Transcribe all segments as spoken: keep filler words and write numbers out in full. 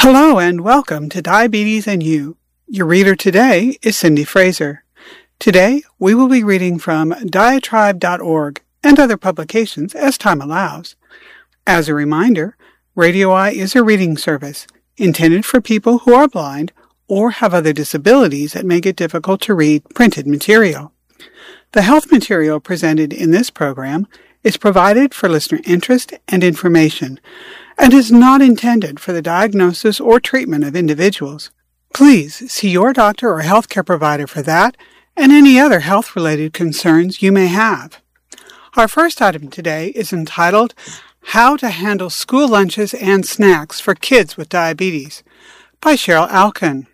Hello and welcome to Diabetes and You. Your reader today is Cindy Fraser. Today we will be reading from diatribe dot org and other publications as time allows. As a reminder, Radio Eye is a reading service intended for people who are blind or have other disabilities that make it difficult to read printed material. The health material presented in this program is provided for listener interest and information and is not intended for the diagnosis or treatment of individuals. Please see your doctor or healthcare provider for that and any other health-related concerns you may have. Our first item today is entitled, How to Handle School Lunches and Snacks for Kids with Diabetes, by Cheryl Alkin.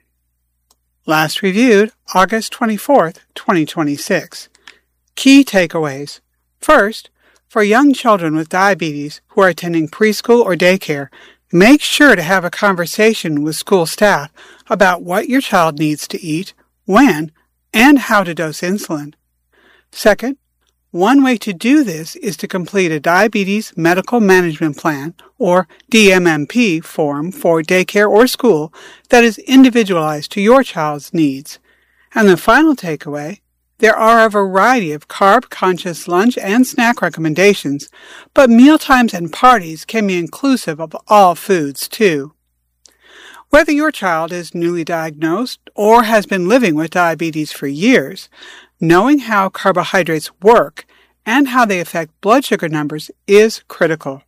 Last reviewed August twenty-fourth, twenty twenty-six. Key takeaways. First, for young children with diabetes who are attending preschool or daycare, make sure to have a conversation with school staff about what your child needs to eat, when, and how to dose insulin. Second, one way to do this is to complete a Diabetes Medical Management Plan, or D M M P, form for daycare or school that is individualized to your child's needs. And the final takeaway, there are a variety of carb-conscious lunch and snack recommendations, but mealtimes and parties can be inclusive of all foods, too. Whether your child is newly diagnosed or has been living with diabetes for years, knowing how carbohydrates work and how they affect blood sugar numbers is critical.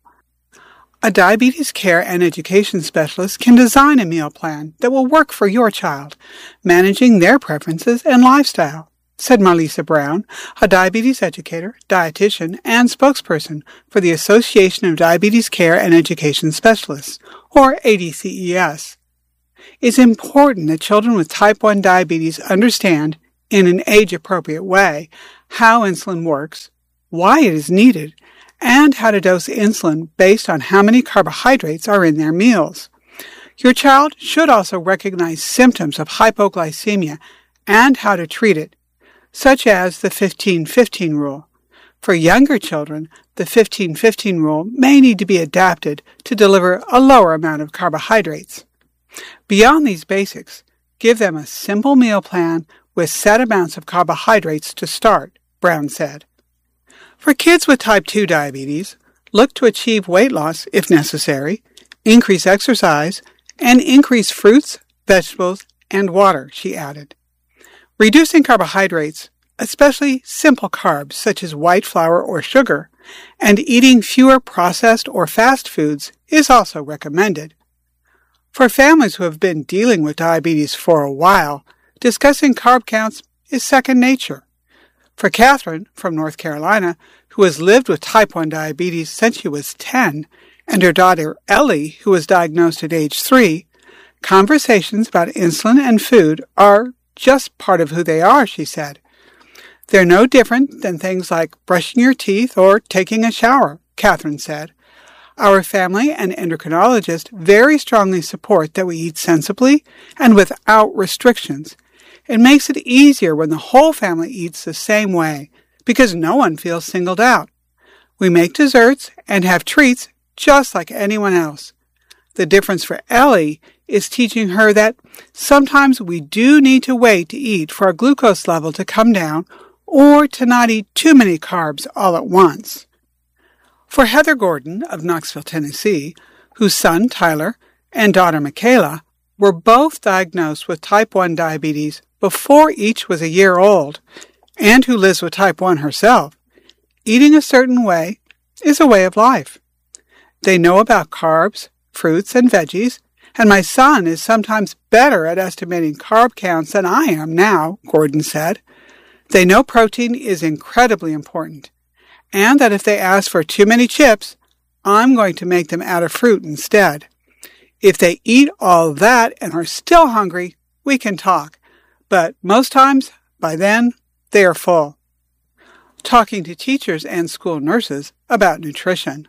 A diabetes care and education specialist can design a meal plan that will work for your child, managing their preferences and lifestyle, said Marlisa Brown, a diabetes educator, dietitian, and spokesperson for the Association of Diabetes Care and Education Specialists, or A D C E S. It's important that children with type one diabetes understand, in an age-appropriate way, how insulin works, why it is needed, and how to dose insulin based on how many carbohydrates are in their meals. Your child should also recognize symptoms of hypoglycemia and how to treat it, such as the fifteen fifteen rule. For younger children, the fifteen fifteen rule may need to be adapted to deliver a lower amount of carbohydrates. Beyond these basics, give them a simple meal plan with set amounts of carbohydrates to start, Brown said. For kids with type two diabetes, look to achieve weight loss if necessary, increase exercise, and increase fruits, vegetables, and water, she added. Reducing carbohydrates, especially simple carbs such as white flour or sugar, and eating fewer processed or fast foods is also recommended. For families who have been dealing with diabetes for a while, discussing carb counts is second nature. For Catherine, from North Carolina, who has lived with type one diabetes since she was ten, and her daughter Ellie, who was diagnosed at age three, conversations about insulin and food are just part of who they are, she said. They're no different than things like brushing your teeth or taking a shower, Catherine said. Our family and endocrinologist very strongly support that we eat sensibly and without restrictions. It makes it easier when the whole family eats the same way, because no one feels singled out. We make desserts and have treats just like anyone else. The difference for Ellie is teaching her that sometimes we do need to wait to eat for our glucose level to come down or to not eat too many carbs all at once. For Heather Gordon of Knoxville, Tennessee, whose son Tyler and daughter Michaela were both diagnosed with type one diabetes before each was a year old, and who lives with type one herself, eating a certain way is a way of life. They know about carbs, fruits, and veggies, and my son is sometimes better at estimating carb counts than I am now, Gordon said. They know protein is incredibly important, and that if they ask for too many chips, I'm going to make them out of fruit instead. If they eat all that and are still hungry, we can talk, but most times, by then, they are full. Talking to teachers and school nurses about nutrition.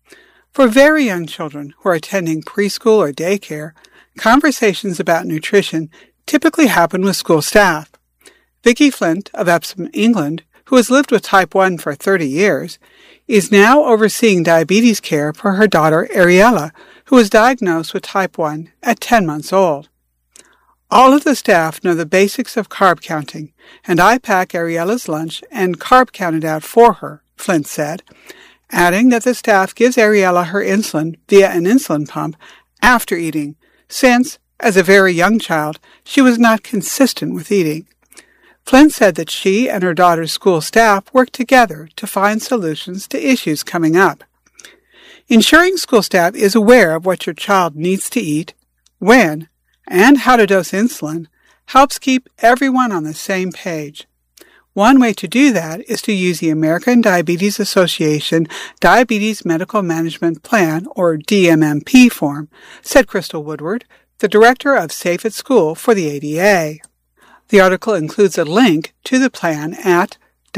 For very young children who are attending preschool or daycare, conversations about nutrition typically happen with school staff. Vicky Flint of Epsom, England, who has lived with type one for thirty years, is now overseeing diabetes care for her daughter Ariella, who was diagnosed with type one at ten months old. All of the staff know the basics of carb counting, and I pack Ariella's lunch and carb count it out for her, Flint said, adding that the staff gives Ariella her insulin via an insulin pump after eating, since, as a very young child, she was not consistent with eating. Flint said that she and her daughter's school staff work together to find solutions to issues coming up. Ensuring school staff is aware of what your child needs to eat, when, and how to dose insulin helps keep everyone on the same page. One way to do that is to use the American Diabetes Association Diabetes Medical Management Plan, or D M M P form, said Crystal Woodward, the director of Safe at School for the A D A. The article includes a link to the plan at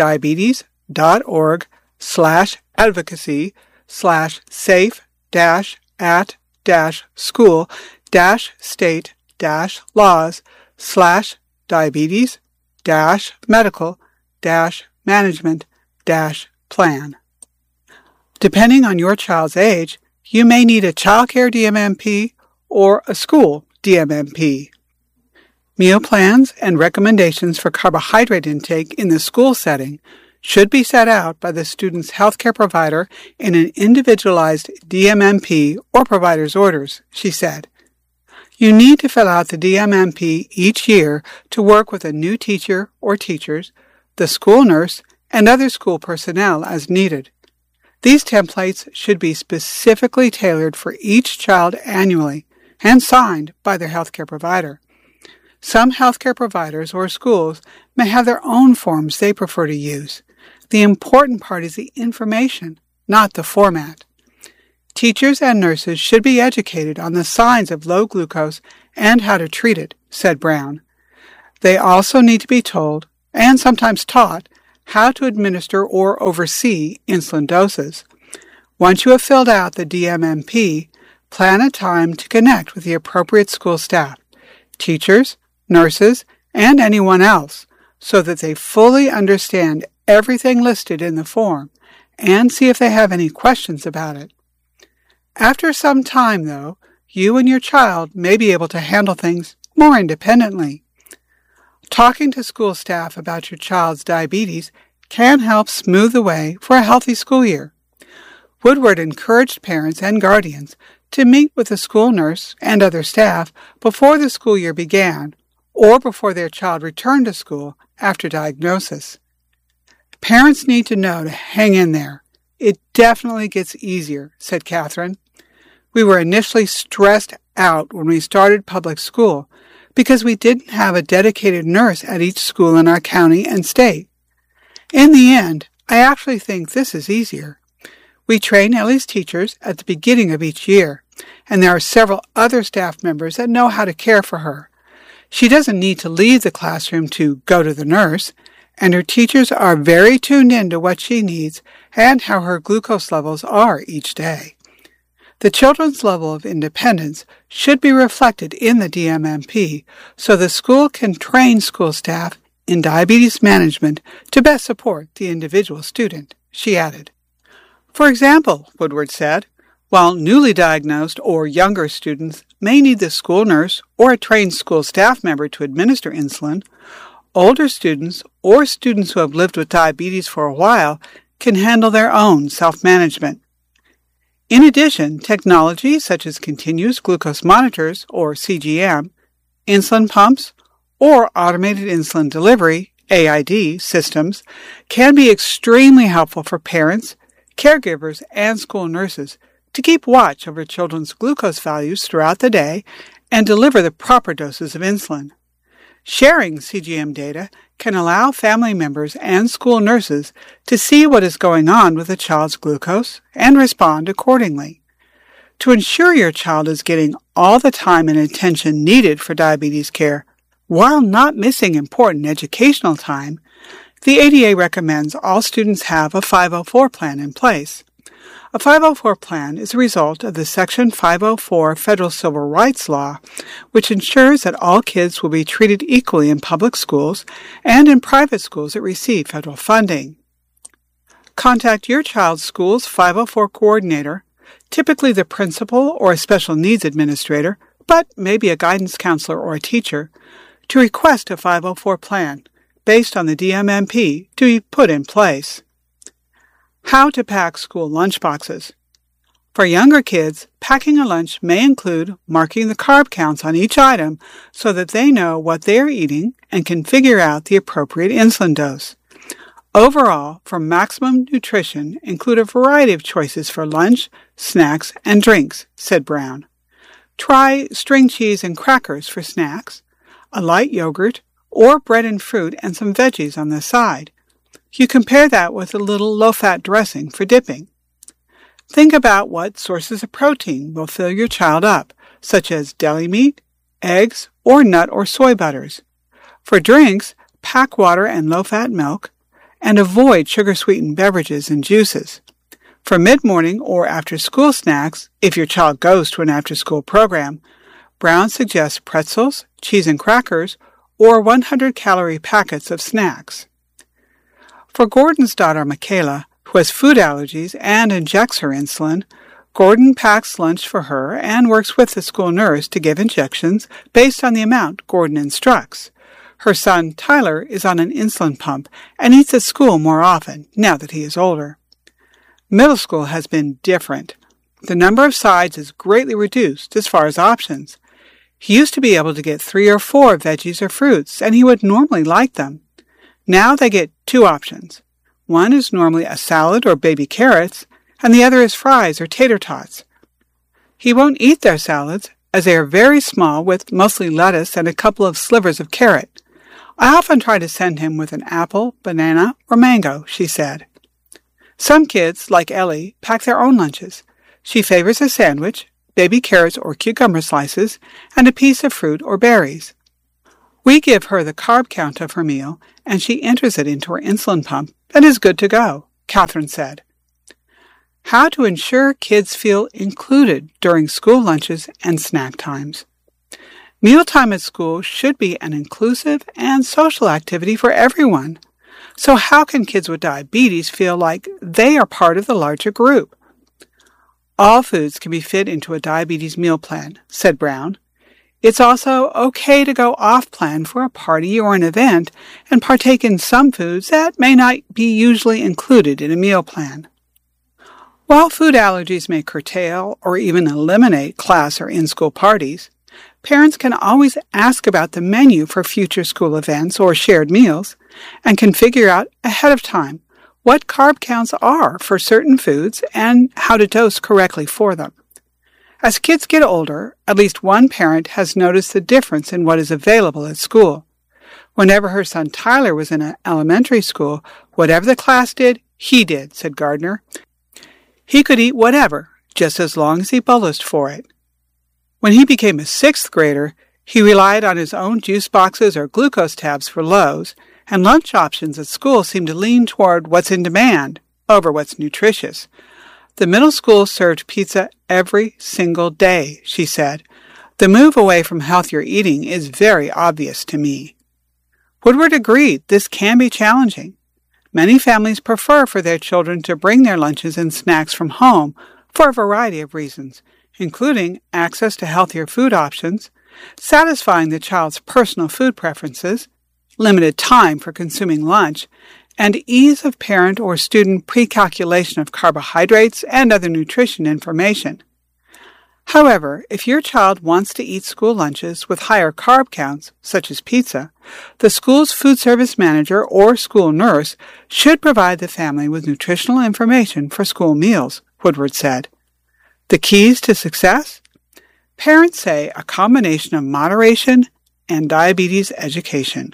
diabetes.org slash advocacy slash safe dash at dash school dash state dash laws slash diabetes dash medical dash management dash plan. Depending on your child's age, you may need a childcare D M M P or a school D M M P. Meal plans and recommendations for carbohydrate intake in the school setting should be set out by the student's healthcare provider in an individualized D M M P or provider's orders, she said. You need to fill out the D M M P each year to work with a new teacher or teachers, the school nurse, and other school personnel as needed. These templates should be specifically tailored for each child annually and signed by their healthcare provider. Some healthcare providers or schools may have their own forms they prefer to use. The important part is the information, not the format. Teachers and nurses should be educated on the signs of low glucose and how to treat it, said Brown. They also need to be told, and sometimes taught, how to administer or oversee insulin doses. Once you have filled out the D M M P, plan a time to connect with the appropriate school staff, teachers, nurses, and anyone else, so that they fully understand everything listed in the form and see if they have any questions about it. After some time, though, you and your child may be able to handle things more independently. Talking to school staff about your child's diabetes can help smooth the way for a healthy school year. Woodward encouraged parents and guardians to meet with the school nurse and other staff before the school year began or before their child returned to school after diagnosis. Parents need to know to hang in there. It definitely gets easier, said Catherine. We were initially stressed out when we started public school because we didn't have a dedicated nurse at each school in our county and state. In the end, I actually think this is easier. We train Ellie's teachers at the beginning of each year, and there are several other staff members that know how to care for her. She doesn't need to leave the classroom to go to the nurse, and her teachers are very tuned in to what she needs and how her glucose levels are each day. The children's level of independence should be reflected in the D M M P so the school can train school staff in diabetes management to best support the individual student, she added. For example, Woodward said, while newly diagnosed or younger students may need the school nurse or a trained school staff member to administer insulin, older students or students who have lived with diabetes for a while can handle their own self-management. In addition, technology such as continuous glucose monitors, or C G M, insulin pumps, or automated insulin delivery, A I D, systems can be extremely helpful for parents, caregivers, and school nurses to keep watch over children's glucose values throughout the day and deliver the proper doses of insulin. Sharing C G M data can allow family members and school nurses to see what is going on with a child's glucose and respond accordingly. To ensure your child is getting all the time and attention needed for diabetes care while not missing important educational time, the A D A recommends all students have a five oh four plan in place. A five oh four plan is a result of the Section five oh four Federal Civil Rights Law, which ensures that all kids will be treated equally in public schools and in private schools that receive federal funding. Contact your child's school's five oh four coordinator, typically the principal or a special needs administrator, but maybe a guidance counselor or a teacher, to request a five oh four plan based on the D M M P to be put in place. How to pack school lunchboxes. For younger kids, packing a lunch may include marking the carb counts on each item so that they know what they are eating and can figure out the appropriate insulin dose. Overall, for maximum nutrition, include a variety of choices for lunch, snacks, and drinks, said Brown. Try string cheese and crackers for snacks, a light yogurt, or bread and fruit and some veggies on the side. You compare that with a little low-fat dressing for dipping. Think about what sources of protein will fill your child up, such as deli meat, eggs, or nut or soy butters. For drinks, pack water and low-fat milk, and avoid sugar-sweetened beverages and juices. For mid-morning or after-school snacks, if your child goes to an after-school program, Brown suggests pretzels, cheese and crackers, or one hundred calorie packets of snacks. For Gordon's daughter Michaela, who has food allergies and injects her insulin, Gordon packs lunch for her and works with the school nurse to give injections based on the amount Gordon instructs. Her son, Tyler, is on an insulin pump and eats at school more often now that he is older. Middle school has been different. The number of sides is greatly reduced as far as options. He used to be able to get three or four veggies or fruits, and he would normally like them. Now they get two options. One is normally a salad or baby carrots, and the other is fries or tater tots. He won't eat their salads, as they are very small with mostly lettuce and a couple of slivers of carrot. I often try to send him with an apple, banana, or mango, she said. Some kids, like Ellie, pack their own lunches. She favors a sandwich, baby carrots or cucumber slices, and a piece of fruit or berries. We give her the carb count of her meal, and she enters it into her insulin pump and is good to go, Catherine said. How to ensure kids feel included during school lunches and snack times. Mealtime at school should be an inclusive and social activity for everyone. So how can kids with diabetes feel like they are part of the larger group? All foods can be fit into a diabetes meal plan, said Brown. It's also okay to go off-plan for a party or an event and partake in some foods that may not be usually included in a meal plan. While food allergies may curtail or even eliminate class or in-school parties, parents can always ask about the menu for future school events or shared meals and can figure out ahead of time what carb counts are for certain foods and how to dose correctly for them. As kids get older, at least one parent has noticed the difference in what is available at school. Whenever her son Tyler was in an elementary school, whatever the class did, he did, said Gardner. He could eat whatever, just as long as he bolused for it. When he became a sixth grader, he relied on his own juice boxes or glucose tabs for lows, and lunch options at school seemed to lean toward what's in demand over what's nutritious. The middle school served pizza every single day, she said. The move away from healthier eating is very obvious to me. Woodward agreed this can be challenging. Many families prefer for their children to bring their lunches and snacks from home for a variety of reasons, including access to healthier food options, satisfying the child's personal food preferences, limited time for consuming lunch, and ease of parent or student pre-calculation of carbohydrates and other nutrition information. However, if your child wants to eat school lunches with higher carb counts, such as pizza, the school's food service manager or school nurse should provide the family with nutritional information for school meals, Woodward said. The keys to success? Parents say a combination of moderation and diabetes education.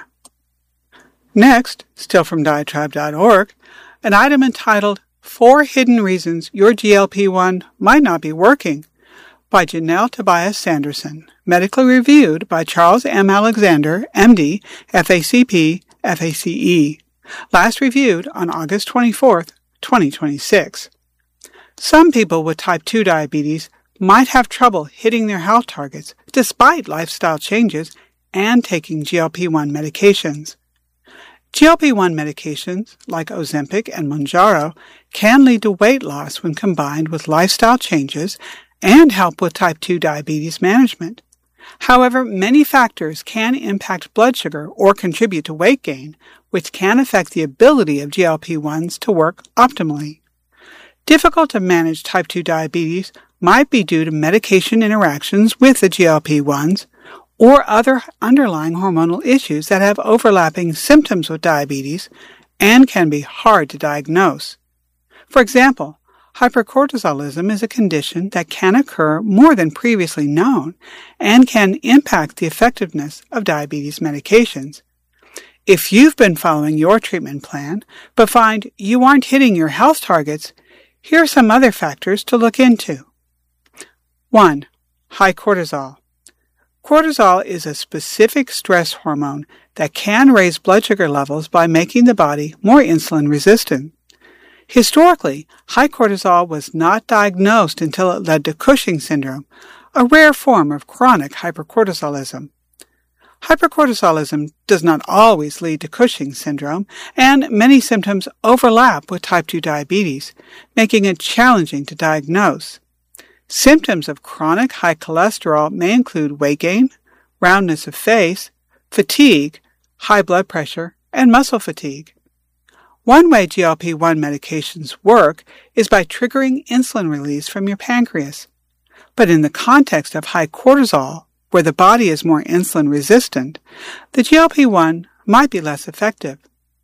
Next, still from diatribe dot org, an item entitled Four Hidden Reasons Your G L P one Might Not Be Working by Janelle Tobias Sanderson, medically reviewed by Charles M. Alexander, M D, F A C P, F A C E, last reviewed on August twenty-fourth, twenty twenty-six. Some people with type two diabetes might have trouble hitting their health targets despite lifestyle changes and taking G L P one medications. G L P one medications, like Ozempic and Mounjaro, can lead to weight loss when combined with lifestyle changes and help with type two diabetes management. However, many factors can impact blood sugar or contribute to weight gain, which can affect the ability of G L P ones to work optimally. Difficult to manage type two diabetes might be due to medication interactions with the G L P ones or other underlying hormonal issues that have overlapping symptoms with diabetes and can be hard to diagnose. For example, hypercortisolism is a condition that can occur more than previously known and can impact the effectiveness of diabetes medications. If you've been following your treatment plan but find you aren't hitting your health targets, here are some other factors to look into. one. High cortisol. Cortisol is a specific stress hormone that can raise blood sugar levels by making the body more insulin resistant. Historically, high cortisol was not diagnosed until it led to Cushing syndrome, a rare form of chronic hypercortisolism. Hypercortisolism does not always lead to Cushing syndrome, and many symptoms overlap with type two diabetes, making it challenging to diagnose. Symptoms of chronic high cholesterol may include weight gain, roundness of face, fatigue, high blood pressure, and muscle fatigue. One way G L P one medications work is by triggering insulin release from your pancreas. But in the context of high cortisol, where the body is more insulin resistant, the G L P one might be less effective.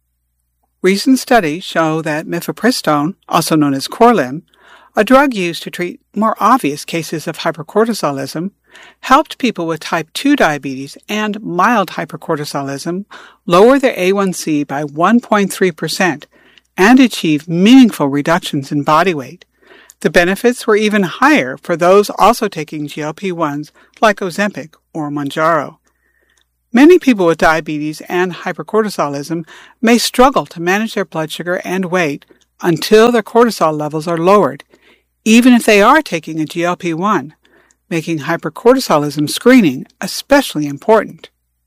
Recent studies show that mifepristone, also known as Korlym, a drug used to treat more obvious cases of hypercortisolism, helped people with type two diabetes and mild hypercortisolism lower their A one C by one point three percent and achieve meaningful reductions in body weight. The benefits were even higher for those also taking G L P ones like Ozempic or Mounjaro. Many people with diabetes and hypercortisolism may struggle to manage their blood sugar and weight until their cortisol levels are lowered, even if they are taking a G L P one, making hypercortisolism screening especially important.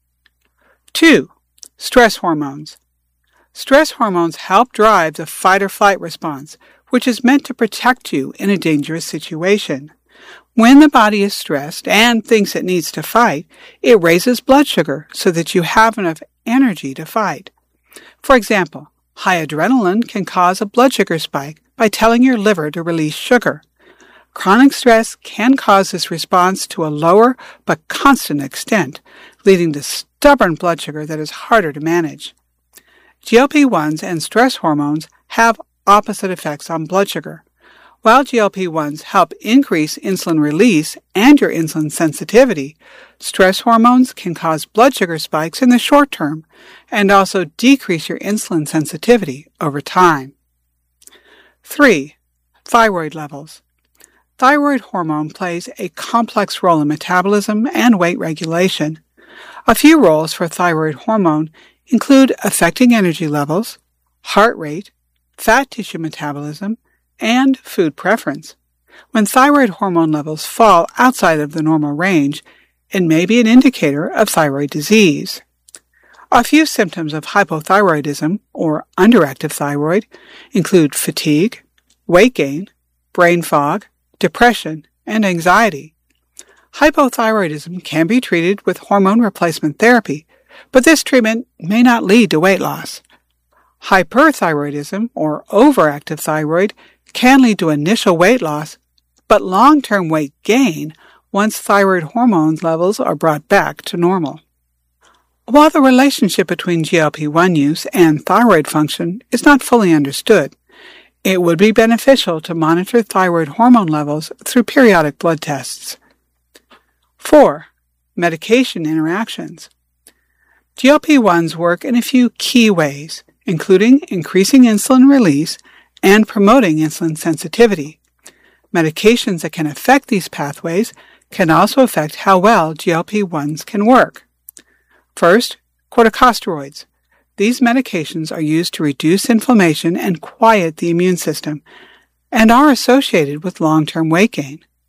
two. Stress hormones. Stress hormones help drive the fight-or-flight response, which is meant to protect you in a dangerous situation. When the body is stressed and thinks it needs to fight, it raises blood sugar so that you have enough energy to fight. For example, high adrenaline can cause a blood sugar spike by telling your liver to release sugar. Chronic stress can cause this response to a lower but constant extent, leading to stubborn blood sugar that is harder to manage. G L P ones and stress hormones have opposite effects on blood sugar. While G L P ones help increase insulin release and your insulin sensitivity, stress hormones can cause blood sugar spikes in the short term and also decrease your insulin sensitivity over time. three. Thyroid levels. Thyroid hormone plays a complex role in metabolism and weight regulation. A few roles for thyroid hormone include affecting energy levels, heart rate, fat tissue metabolism, and food preference. When thyroid hormone levels fall outside of the normal range, it may be an indicator of thyroid disease. A few symptoms of hypothyroidism, or underactive thyroid, include fatigue, weight gain, brain fog, depression, and anxiety. Hypothyroidism can be treated with hormone replacement therapy, but this treatment may not lead to weight loss. Hyperthyroidism, or overactive thyroid, can lead to initial weight loss, but long-term weight gain once thyroid hormone levels are brought back to normal. While the relationship between G L P one use and thyroid function is not fully understood, it would be beneficial to monitor thyroid hormone levels through periodic blood tests. four. Medication interactions. G L P ones work in a few key ways, including increasing insulin release and promoting insulin sensitivity. Medications that can affect these pathways can also affect how well G L P ones can work. First, corticosteroids. These medications are used to reduce inflammation and quiet the immune system, and are associated with long-term weight gain.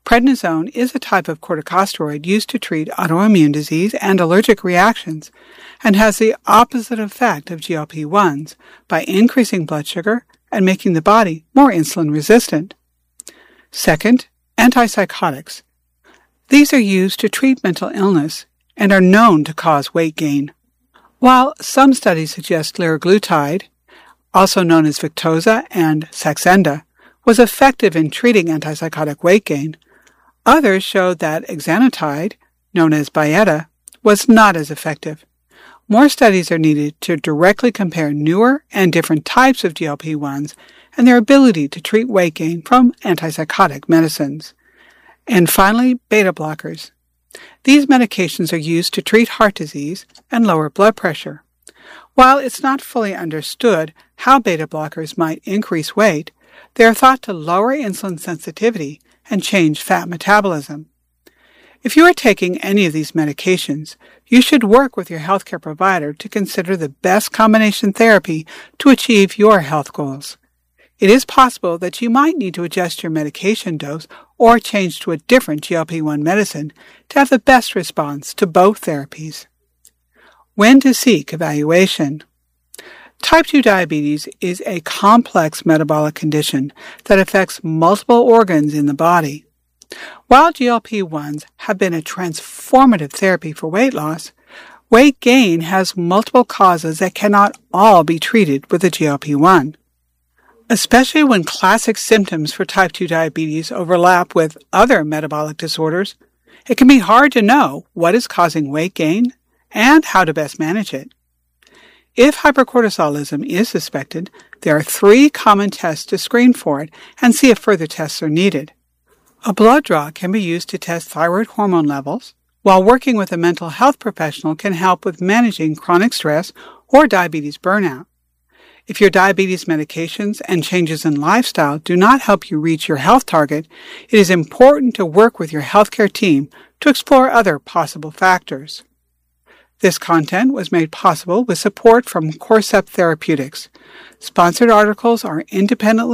Prednisone is a type of corticosteroid used to treat autoimmune disease and allergic reactions and has the opposite effect of G L P ones by increasing blood sugar and making the body more insulin resistant. Second, antipsychotics. These are used to treat mental illness and are known to cause weight gain. While some studies suggest liraglutide, also known as Victoza and Saxenda, was effective in treating antipsychotic weight gain, others showed that exenatide, known as Byetta, was not as effective. More studies are needed to directly compare newer and different types of G L P ones and their ability to treat weight gain from antipsychotic medicines. And finally, beta blockers. These medications are used to treat heart disease and lower blood pressure. While it's not fully understood how beta blockers might increase weight, they are thought to lower insulin sensitivity and change fat metabolism. If you are taking any of these medications, you should work with your healthcare provider to consider the best combination therapy to achieve your health goals. It is possible that you might need to adjust your medication dose or change to a different G L P one medicine to have the best response to both therapies. When to seek evaluation. Type two diabetes is a complex metabolic condition that affects multiple organs in the body. While G L P ones have been a transformative therapy for weight loss, weight gain has multiple causes that cannot all be treated with a G L P one. Especially when classic symptoms for type two diabetes overlap with other metabolic disorders, it can be hard to know what is causing weight gain and how to best manage it. If hypercortisolism is suspected, there are three common tests to screen for it and see if further tests are needed. A blood draw can be used to test thyroid hormone levels, while working with a mental health professional can help with managing chronic stress or diabetes burnout. If your diabetes medications and changes in lifestyle do not help you reach your health target, it is important to work with your healthcare team to explore other possible factors. This content was made possible with support from Corcept Therapeutics. Sponsored articles are independently